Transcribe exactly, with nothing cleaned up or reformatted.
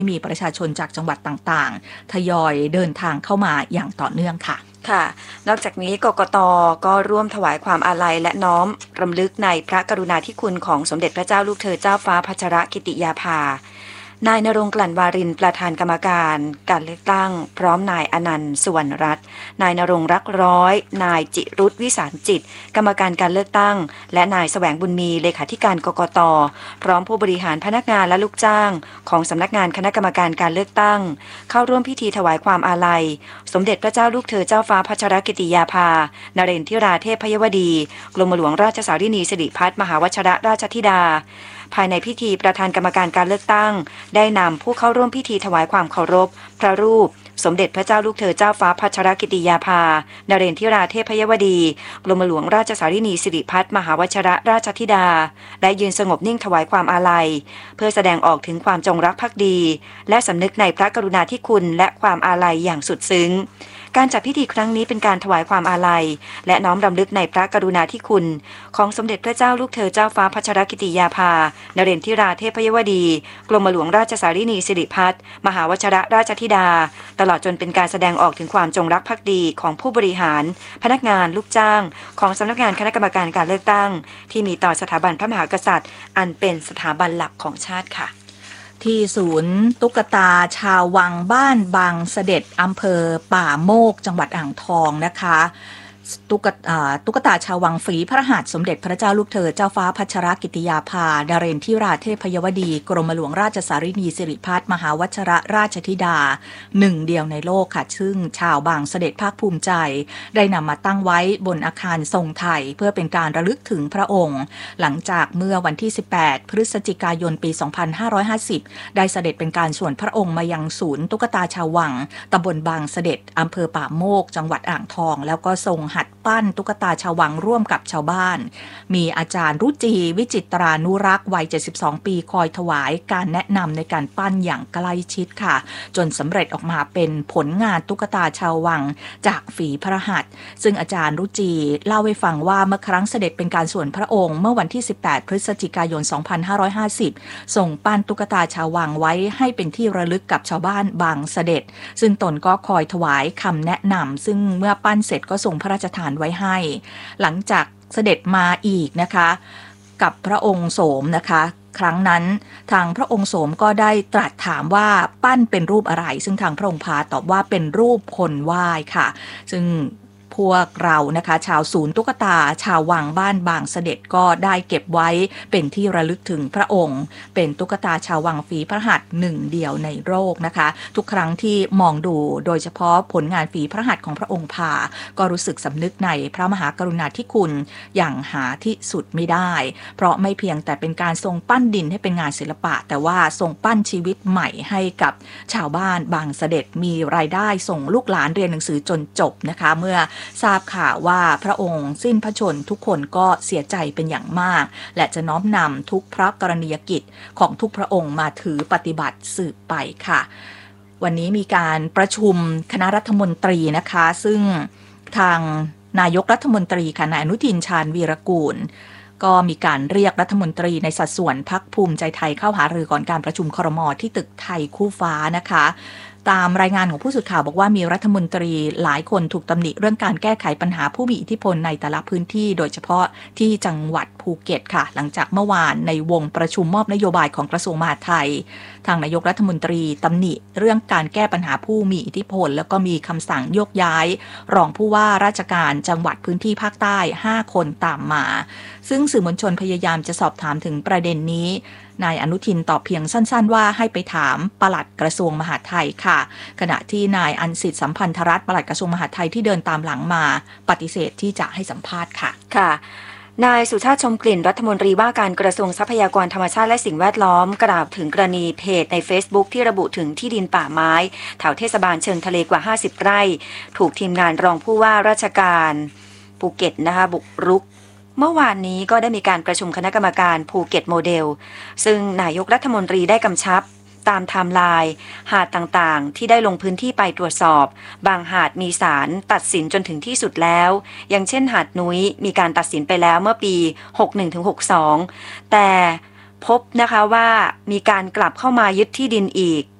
มีประชาชนจากจังหวัดต่างๆทยอยเดินทางเข้ามาอย่างต่อเนื่องค่ะค่ะนอกจากนี้กกต.ก็ร่วมถวายความอาลัยและน้อมรำลึกในพระกรุณาธิคุณของสมเด็จพระเจ้าลูกเธอเจ้าฟ้าพัชรกิติยาภานายณรงค์ กลั่นวารินประธานกรรมการการเลือกตั้งพร้อมนายอนันต์สุวรรณรัตน์นายณรงค์รักร้อยนายจิรุตวิสารจิตกรรมการการเลือกตั้งและนายแสวงบุญมีเลขาธิการกกต.พร้อมผู้บริหารพนักงานและลูกจ้างของสำนักงานคณะกรรมการการเลือกตั้งเข้าร่วมพิธีถวายความอาลัยสมเด็จพระเจ้าลูกเธอเจ้าฟ้าพัชรกิติยาภานเรนทิราเทพยวดีกรมหลวงราชสารินีสิริพัฒน์มหาวชิรราชธิดาภายในพิธีประธานกรรมการการเลือกตั้งได้นำผู้เข้าร่วมพิธีถวายความเคารพพระรูปสมเด็จพระเจ้าลูกเธอเจ้าฟ้าพัชรกิติยาภานเรนทิราเทพยวดีกรมหลวงราชสารินีสิริพัฒน์มหาวชิรราชธิดาและยืนสงบนิ่งถวายความอาลัยเพื่อแสดงออกถึงความจงรักภักดีและสำนึกในพระกรุณาธิคุณและความอาลัยอย่างสุดซึ้งการจัดพิธีครั้งนี้เป็นการถวายความอาลัยและน้อมรำลึกในพระกรุณาธิคุณของสมเด็จพระเจ้าลูกเธอเจ้าฟ้าพัชรกิติยาภานเรนทิราเทพยวดีกรมหลวงราชสารินีสิริพัฒน์มหาวชิรราชธิดาตลอดจนเป็นการแสดงออกถึงความจงรักภักดีของผู้บริหารพนักงานลูกจ้างของสำนักงานคณะกรรมการการเลือกตั้งที่มีต่อสถาบันพระมหากษัตริย์อันเป็นสถาบันหลักของชาติค่ะที่ศูนย์ตุ๊กตาชาววังบ้านบางเสด็จอำเภอป่าโมกจังหวัดอ่างทองนะคะตุ๊กตาตุ๊กตาชาววังฝีพระหัตถ์สมเด็จพระเจ้าลูกเธอเจ้าฟ้าพัชรกิติยาภานเรนทิราเทพยวดีกรมหลวงราชสารินีสิริพัฒน์มหาวชิรราชธิดาหนึ่งเดียวในโลกค่ะซึ่งชาวบางเสด็จภาคภูมิใจได้นำมาตั้งไว้บนอาคารทรงไทยเพื่อเป็นการระลึกถึงพระองค์หลังจากเมื่อวันที่สิบแปดพฤศจิกายนปีสองพันห้าร้อยห้าสิบได้เสด็จเป็นการส่วนพระองค์มายังศูนย์ตุ๊กตาชาววังตำบลบางเสด็จอำเภอป่าโมกจังหวัดอ่างทองแล้วก็ทรงหัดปั้นตุ๊กตาชาววังร่วมกับชาวบ้านมีอาจารย์รุจีวิจิตรานุรักษ์วัยเจ็ดสิบสองปีคอยถวายการแนะนำในการปั้นอย่างใกล้ชิดค่ะจนสำเร็จออกมาเป็นผลงานตุ๊กตาชาววังจากฝีพระหัตถ์ซึ่งอาจารย์รุจีเล่าให้ฟังว่าเมื่อครั้งเสด็จเป็นการส่วนพระองค์เมื่อวันที่สิบแปดพฤศจิกายนสองพันห้าร้อยห้าสิบส่งปั้นตุ๊กตาชาววังไว้ให้เป็นที่ระลึกกับชาวบ้านบางเสด็จซึ่งตนก็คอยถวายคำแนะนำซึ่งเมื่อปั้นเสร็จก็ส่งพระราชทานไว้ให้หลังจากเสด็จมาอีกนะคะกับพระองค์โสมนะคะครั้งนั้นทางพระองค์โสมก็ได้ตรัสถามว่าปั้นเป็นรูปอะไรซึ่งทางพระองค์พาตอบว่าเป็นรูปคนไหว้ค่ะซึ่งพวกเรานะคะชาวศูนย์ตุ๊กตาชาววังบ้านบางเสด็จก็ได้เก็บไว้เป็นที่ระลึกถึงพระองค์เป็นตุ๊กตาชาววังฝีพระหัตถ์หนึ่งเดียวในโลกนะคะทุกครั้งที่มองดูโดยเฉพาะผลงานฝีพระหัตถ์ของพระองค์พาก็รู้สึกสำนึกในพระมหากรุณาธิคุณอย่างหาที่สุดไม่ได้เพราะไม่เพียงแต่เป็นการทรงปั้นดินให้เป็นงานศิลปะแต่ว่าทรงปั้นชีวิตใหม่ให้กับชาวบ้านบางเสด็จมีรายได้ส่งลูกหลานเรียนหนังสือจนจบนะคะเมื่อทราบข่าวว่าพระองค์สิ้นพระชนม์ทุกคนก็เสียใจเป็นอย่างมากและจะน้อมนำทุกพระกรณียกิจของทุกพระองค์มาถือปฏิบัติสืบไปค่ะวันนี้มีการประชุมคณะรัฐมนตรีนะคะซึ่งทางนายกรัฐมนตรีค่ะนายอนุทินชาญวีรกูลก็มีการเรียกรัฐมนตรีในสัดส่วนพรรคภูมิใจไทยเข้าหารือก่อนการประชุมครม.ที่ตึกไทยคู่ฟ้านะคะตามรายงานของผู้สื่อข่าวบอกว่ามีรัฐมนตรีหลายคนถูกตำหนิเรื่องการแก้ไขปัญหาผู้มีอิทธิพลในแต่ละพื้นที่โดยเฉพาะที่จังหวัดภูเก็ตค่ะหลังจากเมื่อวานในวงประชุมมอบนโยบายของกระทรวงมหาดไทยทางนายกรัฐมนตรีตำหนิเรื่องการแก้ปัญหาผู้มีอิทธิพลแล้วก็มีคำสั่งยกย้ายรองผู้ว่าราชการจังหวัดพื้นที่ภาคใต้ห้าคนตามมาซึ่งสื่อมวลชนพยายามจะสอบถามถึงประเด็นนี้นายอนุทินตอบเพียงสั้นๆว่าให้ไปถามปลัดกระทรวงมหาดไทยค่ะขณะที่นายอันสิทธิ์สัมพันธรัตน์ปลัดกระทรวงมหาดไทยที่เดินตามหลังมาปฏิเสธที่จะให้สัมภาษณ์ค่ะค่ะนายสุชาติชมกลิ่นรัฐมนตรีว่าการกระทรวงทรัพยากรธรรมชาติและสิ่งแวดล้อมกล่าวถึงกรณีเพจใน Facebook ที่ระบุถึงที่ดินป่าไม้แถวเทศบาลเชิงทะเลกว่าห้าสิบไร่ถูกทีมงานรองผู้ว่าราชการภูเก็ตนะคะบุกรุกเมื่อวานนี้ก็ได้มีการประชุมคณะกรรมการภูเก็ตโมเดลซึ่งนายกรัฐมนตรีได้กำชับตามไทม์ไลน์หาดต่างๆที่ได้ลงพื้นที่ไปตรวจสอบบางหาดมีศาลตัดสินจนถึงที่สุดแล้วอย่างเช่นหาดนุ้ยมีการตัดสินไปแล้วเมื่อปี หกสิบเอ็ดถึงหกสิบสอง แต่พบนะคะว่ามีการกลับเข้ามายึดที่ดินอีก